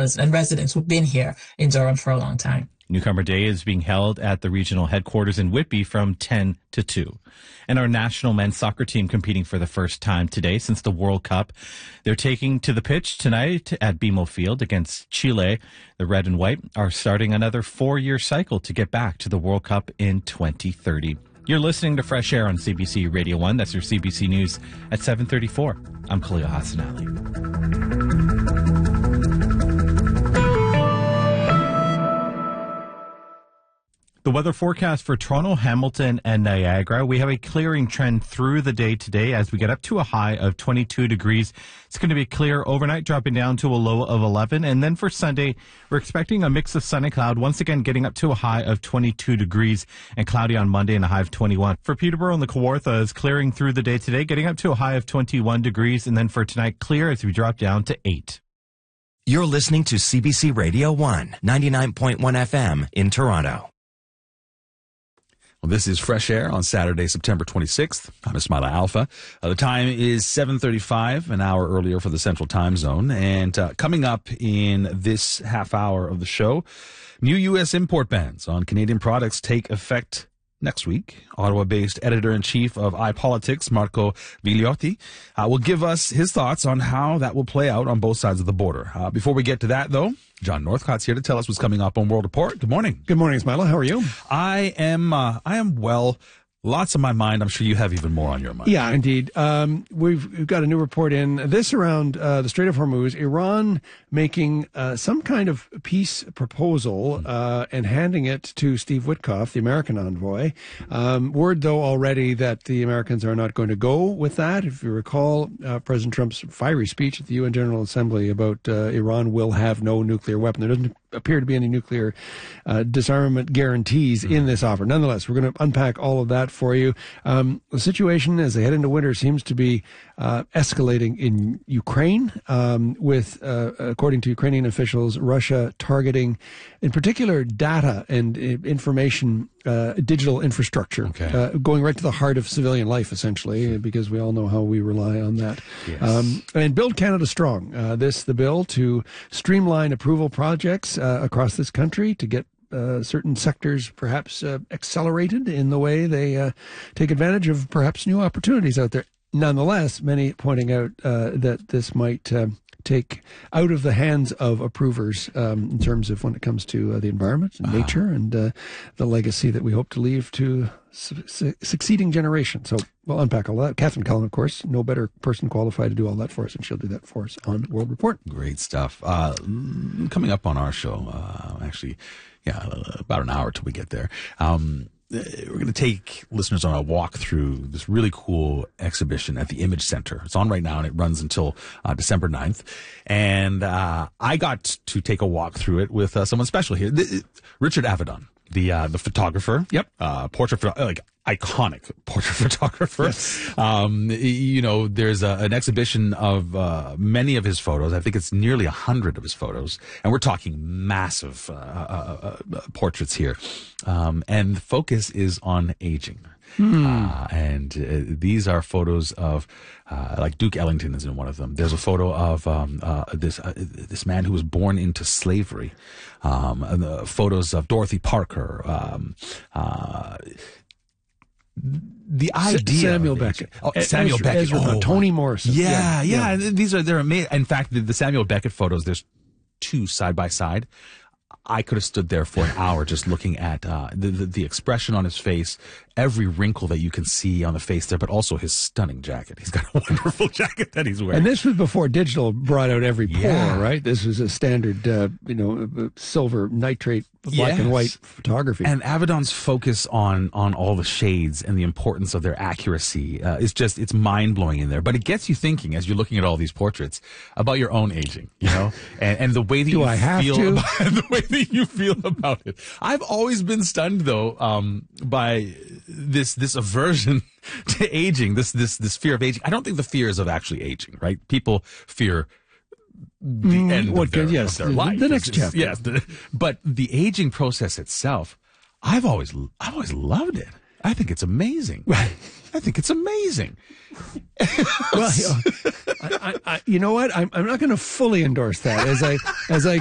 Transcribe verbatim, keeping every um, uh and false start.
Toronto's and residents who've been here in Durham for a long time. Newcomer Day is being held at the regional headquarters in Whitby from ten to two. And our national men's soccer team competing for the first time today since the World Cup. They're taking to the pitch tonight at B M O Field against Chile. The red and white are starting another four-year cycle to get back to the World Cup in twenty thirty. You're listening to Fresh Air on C B C Radio one. That's your C B C News at seven thirty-four. I'm Khalil Hassan Ali. The weather forecast for Toronto, Hamilton, and Niagara. We have a clearing trend through the day today as we get up to a high of twenty-two degrees. It's going to be clear overnight, dropping down to a low of eleven. And then for Sunday, we're expecting a mix of sun and cloud, once again getting up to a high of twenty-two degrees and cloudy on Monday and a high of twenty-one. For Peterborough and the Kawarthas, clearing through the day today, getting up to a high of twenty-one degrees. And then for tonight, clear as we drop down to eight. You're listening to C B C Radio one, ninety-nine point one F M in Toronto. Well, this is Fresh Air on Saturday, September twenty-sixth. I'm Ismaila Alfa. Uh, the time is seven thirty-five, an hour earlier for the Central Time Zone. And uh, coming up in this half hour of the show, new U S import bans on Canadian products take effect next week. Ottawa-based editor-in-chief of iPolitics, Marco Vigliotti, uh, will give us his thoughts on how that will play out on both sides of the border. Uh, before we get to that, though, John Northcott's here to tell us what's coming up on World Report. Good morning. Good morning, Ismaila. How are you? I am, uh, I am well. Lots on my mind. I'm sure you have even more on your mind. Yeah, indeed. Um, we've, we've got a new report in. This around uh, the Strait of Hormuz, Iran making uh, some kind of peace proposal uh, and handing it to Steve Witkoff, the American envoy. Um, word, though, already that the Americans are not going to go with that. If you recall, uh, President Trump's fiery speech at the U N General Assembly about uh, Iran will have no nuclear weapon. There doesn't appear to be any nuclear uh, disarmament guarantees in this offer. Nonetheless, we're going to unpack all of that for you. Um, the situation as they head into winter seems to be uh, escalating in Ukraine, um, with, uh, according to Ukrainian officials, Russia targeting, in particular, data and uh, information, uh, digital infrastructure, okay. uh, going right to the heart of civilian life, essentially, because we all know how we rely on that. Yes. Um, and Build Canada Strong. Uh, this, the bill to streamline approval projects uh, across this country to get Uh, certain sectors perhaps uh, accelerated in the way they uh, take advantage of perhaps new opportunities out there. Nonetheless, many pointing out uh, that this might uh, take out of the hands of approvers um, in terms of when it comes to uh, the environment and nature and uh, the legacy that we hope to leave to su- su- succeeding generations. So we'll unpack all that. Catherine Cullen, of course, no better person qualified to do all that for us, and she'll do that for us on World Report. Great stuff. Uh, coming up on our show, uh, actually, yeah, about an hour till we get there. Um, we're going to take listeners on a walk through this really cool exhibition at the Image Center. It's on right now, and it runs until uh, December ninth. And uh, I got to take a walk through it with uh, someone special here, the, Richard Avedon, the uh, the photographer. Yep. Uh, portrait, like iconic portrait photographer. Yes. Um, you know, there's a, an exhibition of uh, many of his photos. I think it's nearly a hundred of his photos, and we're talking massive uh, uh, uh, portraits here. Um, and the focus is on aging. Hmm. Uh, and uh, these are photos of, uh, like Duke Ellington is in one of them. There's a photo of um, uh, this uh, this man who was born into slavery. Um, and the photos of Dorothy Parker. Um, uh, the idea Samuel of Beckett, oh, Samuel Ezra, Beckett, Ezra, oh, Toni Morrison. Yeah, yeah, yeah. These are they're amazing. In fact, the, the Samuel Beckett photos, there's two side by side. I could have stood there for an hour just looking at uh, the, the the expression on his face, every wrinkle that you can see on the face there, but also his stunning jacket. He's got a wonderful jacket that he's wearing. And this was before digital brought out every pore, Yeah. right? This was a standard, uh, you know, uh, silver nitrate, black Yes. and white photography. And Avedon's focus on on all the shades and the importance of their accuracy uh, is just, it's mind-blowing in there. But it gets you thinking as you're looking at all these portraits about your own aging, you know, and, and the way that Do you I have feel to? about the way that you feel about it. I've always been stunned, though, um, by this this aversion to aging, this this this fear of aging. I don't think the fear is of actually aging, right? People fear the Mm, end what of their, could- yes, of their the- life. the next It's- chapter. Yes, the, but the aging process itself, I've always I've always loved it. I think it's amazing. I think it's amazing. Well, I, I, I, you know what? I'm, I'm not going to fully endorse that as I as I